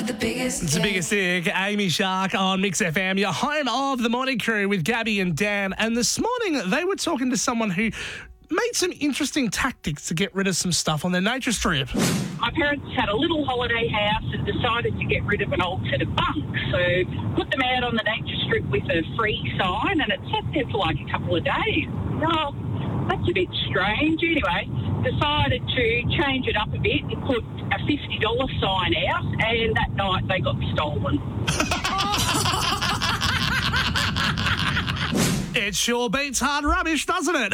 the biggest It's the biggest thing. Amy Shark on Mix FM, your home of the morning crew with Gabby and Dan. And this morning they were talking to someone who made some interesting tactics to get rid of some stuff on their nature strip. My parents had a little holiday house and decided to get rid of an old set of bunks. So put them out on the nature strip with a free sign, and it sat there for like a couple of days. Oh, that's a bit strange. Anyway, decided to change it up a bit and put a $50 sign out, and that night they got stolen. It sure beats hard rubbish, doesn't it?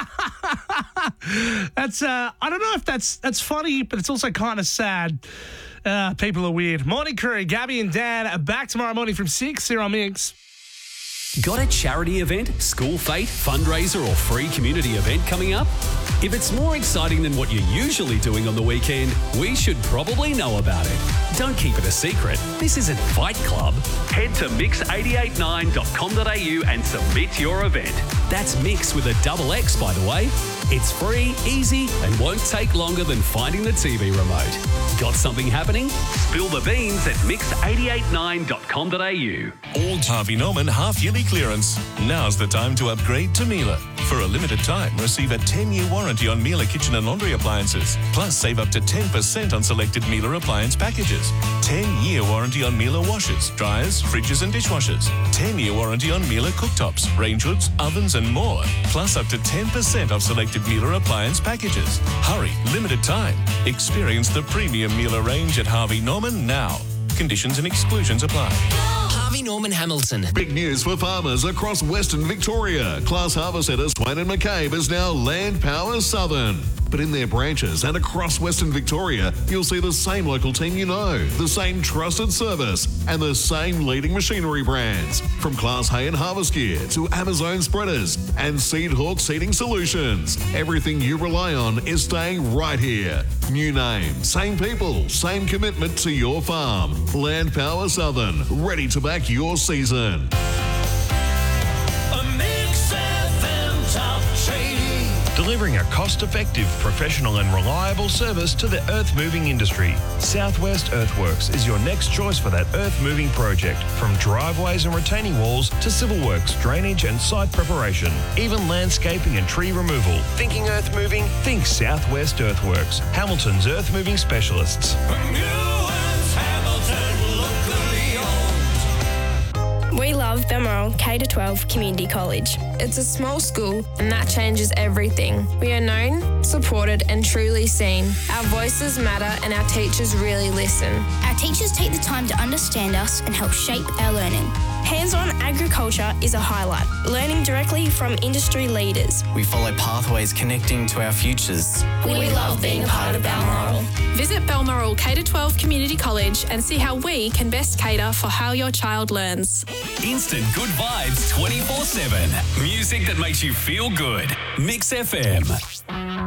That's I don't know if that's funny, but it's also kind of sad. People are weird. Morning crew, Gabby and Dan are back tomorrow morning from 6 here on Mix. Got a charity event, school fete, fundraiser or free community event coming up? If it's more exciting than what you're usually doing on the weekend, we should probably know about it. Don't keep it a secret. This isn't Fight Club. Head to mix889.com.au and submit your event. That's Mix with a double X, by the way. It's free, easy, and won't take longer than finding the TV remote. Got something happening? Spill the beans at mix889.com.au. All Harvey Norman half-yearly clearance. Now's the time to upgrade to Miele. For a limited time, receive a 10-year warranty on Miele kitchen and laundry appliances. Plus, save up to 10% on selected Miele appliance packages. 10-year warranty on Miele washers, dryers, fridges and dishwashers. 10-year warranty on Miele cooktops, range hoods, ovens and more. Plus, up to 10% off selected Miele appliance packages. Hurry, limited time. Experience the premium Miele range at Harvey Norman now. Conditions and exclusions apply. Harvey Norman Hamilton. Big news for farmers across Western Victoria. Class Harvester Swain and McCabe is now Land Power Southern. But in their branches and across Western Victoria, you'll see the same local team you know, the same trusted service, and the same leading machinery brands. From Class Hay and Harvest Gear to Amazon Spreaders and Seed Hawk Seeding Solutions. Everything you rely on is staying right here. New name, same people, same commitment to your farm. Land Power Southern, ready to back your season. Delivering a cost-effective, professional and reliable service to the earth-moving industry. Southwest Earthworks is your next choice for that earth-moving project. From driveways and retaining walls to civil works, drainage and site preparation, even landscaping and tree removal. Thinking earth-moving? Think Southwest Earthworks. Hamilton's earth-moving specialists. We love Balmoral K-12 Community College. It's a small school and that changes everything. We are known, supported and truly seen. Our voices matter and our teachers really listen. Our teachers take the time to understand us and help shape our learning. Hands-on agriculture is a highlight, learning directly from industry leaders. We follow pathways connecting to our futures. We love being a part of Balmoral. Visit Balmoral K-12 Community College and see how we can best cater for how your child learns. Instant good vibes 24/7. Music that makes you feel good. Mix FM.